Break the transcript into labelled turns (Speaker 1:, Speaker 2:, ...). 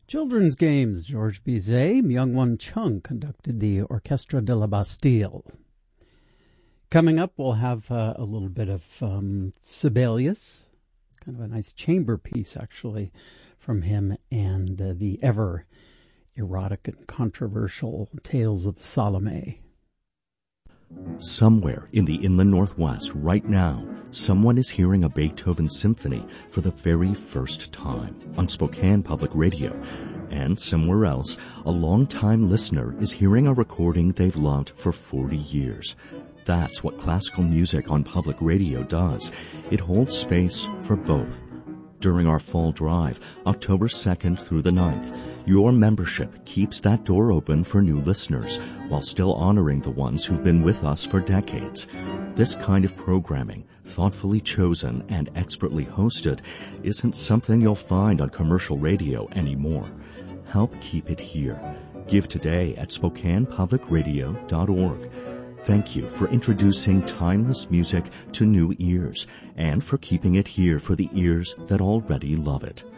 Speaker 1: Children's games. Georges Bizet, Myung-Whun Chung conducted the Orchestre de la Bastille. Coming up, we'll have a little bit of Sibelius, kind of a nice chamber piece, actually, from him, and the ever erotic and controversial Tales of Salome.
Speaker 2: Somewhere in the Inland Northwest right now, someone is hearing a Beethoven symphony for the very first time on Spokane Public Radio. And somewhere else, a long-time listener is hearing a recording they've loved for 40 years. That's what classical music on public radio does. It holds space for both. During our fall drive, October 2nd through the 9th, your membership keeps that door open for new listeners while still honoring the ones who've been with us for decades. This kind of programming, thoughtfully chosen and expertly hosted, isn't something you'll find on commercial radio anymore. Help keep it here. Give today at SpokanePublicRadio.org. Thank you for introducing timeless music to new ears and for keeping it here for the ears that already love it.